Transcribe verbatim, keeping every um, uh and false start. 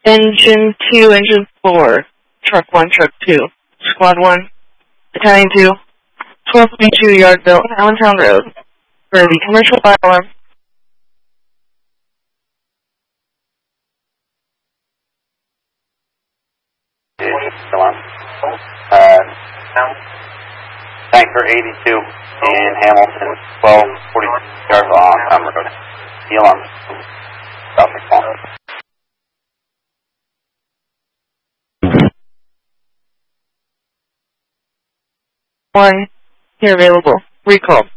Engine two, engine four, truck one, truck two, squad one, battalion two, twelve twenty-two Yardville, Allentown Road, for the commercial fire alarm. Uh, Tanker eighty-two in Hamilton, twelve forty Yardville, Allentown Road. The alarm. Stop the phone. One, here available. Recall.